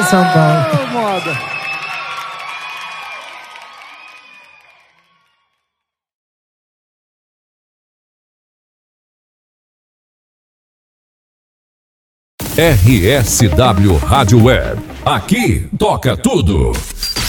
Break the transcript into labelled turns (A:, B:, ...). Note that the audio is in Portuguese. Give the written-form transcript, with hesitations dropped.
A: são bons.
B: Ô, moda.
C: RSW Rádio Web. Aqui toca tudo.